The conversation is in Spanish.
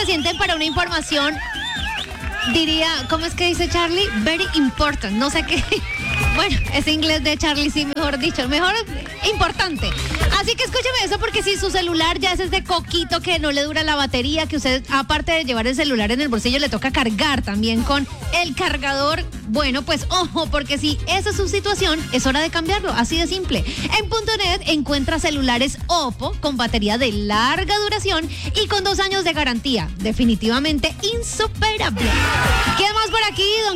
se sienten para una información, diría, ¿cómo es que dice Charlie? Very important, no sé qué. Bueno, ese inglés de Charlie sí, mejor dicho, mejor importante. Así que escúcheme eso, porque si su celular ya es de coquito, que no le dura la batería, que usted, aparte de llevar el celular en el bolsillo, le toca cargar también con el cargador, bueno, pues ojo, porque si esa es su situación, es hora de cambiarlo, así de simple. En .net encuentra celulares Oppo con batería de larga duración y con 2 años de garantía, definitivamente insuperable. ¿Qué más por aquí, don